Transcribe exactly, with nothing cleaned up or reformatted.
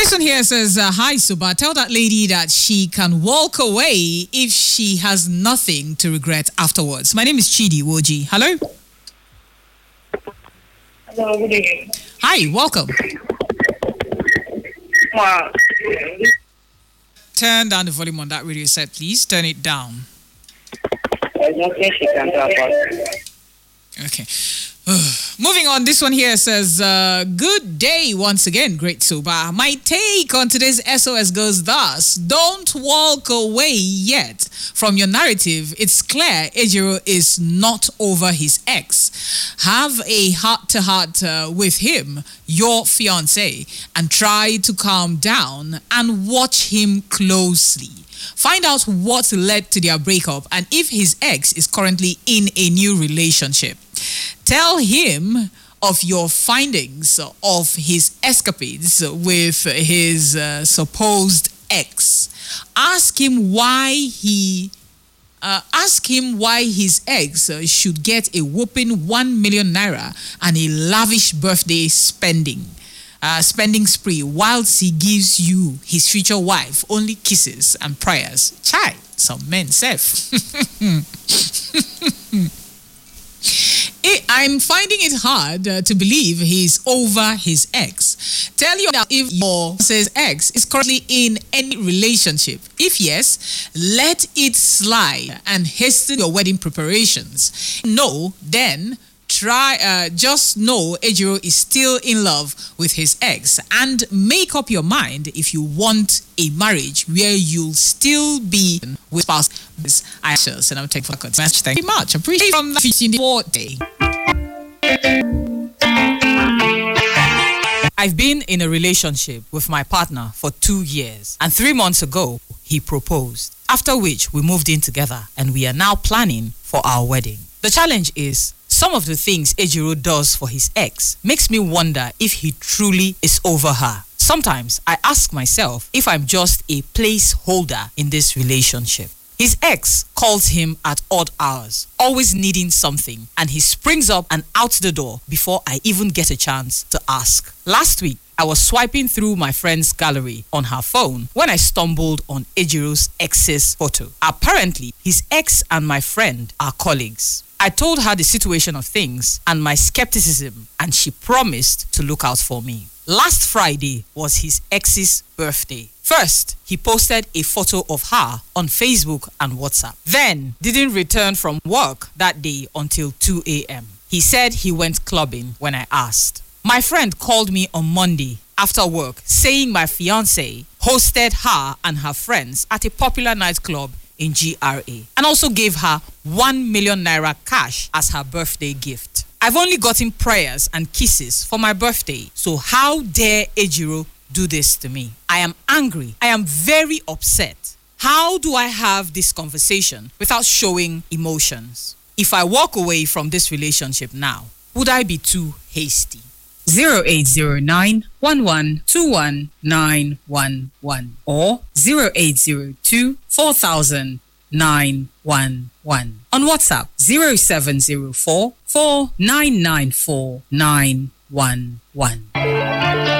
This one here says, uh, hi, Suba. Tell that lady that she can walk away if she has nothing to regret afterwards. My name is Chidi Woji. Hello? Hello, good evening. Hi, welcome. Wow. Turn down the volume on that radio set, please. Turn it down. There's nothing she can do about it. Okay. Moving on, this one here says, uh, good day once again, Great Suba. My take on today's S O S goes thus: don't walk away yet from your narrative. It's clear Ejiro is not over his ex. Have a heart-to-heart uh, with him, your fiance, and try to calm down and watch him closely. Find out what led to their breakup and if his ex is currently in a new relationship. Tell him of your findings of his escapades with his uh, supposed ex. Ask him why he uh, ask him why his ex uh, should get a whopping one million naira and a lavish birthday spending. Uh, spending spree whilst he gives you, his future wife, only kisses and prayers. Chai, some men safe. I'm finding it hard uh, to believe he's over his ex. Tell you that if your says ex is currently in any relationship. If yes, let it slide and hasten your wedding preparations. No, then Try, uh, just know Ejiro is still in love with his ex, and make up your mind if you want a marriage where you'll still be with spouse. I and I'll take for the message. Thank you much. Appreciate from the fifteen day. I've been in a relationship with my partner for two years, and three months ago he proposed. After which we moved in together, and we are now planning for our wedding. The challenge is, some of the things Ejiro does for his ex makes me wonder if he truly is over her. Sometimes I ask myself if I'm just a placeholder in this relationship. His ex calls him at odd hours, always needing something, and he springs up and out the door before I even get a chance to ask. Last week, I was swiping through my friend's gallery on her phone when I stumbled on Ejiro's ex's photo. Apparently, his ex and my friend are colleagues. I told her the situation of things and my skepticism, and she promised to look out for me. Last Friday was his ex's birthday. First, he posted a photo of her on Facebook and WhatsApp. Then, didn't return from work that day until two a.m. He said he went clubbing when I asked. My friend called me on Monday after work saying my fiancé hosted her and her friends at a popular nightclub in G R A and also gave her one million naira cash as her birthday gift. I've only gotten prayers and kisses for my birthday, so how dare Ejiro do this to me? I am angry. I am very upset. How do I have this conversation without showing emotions? If I walk away from this relationship now, would I be too hasty? zero eight zero nine one one two one nine one one or zero eight zero two four thousand nine one one. On WhatsApp, zero seven zero four four nine nine four nine one one.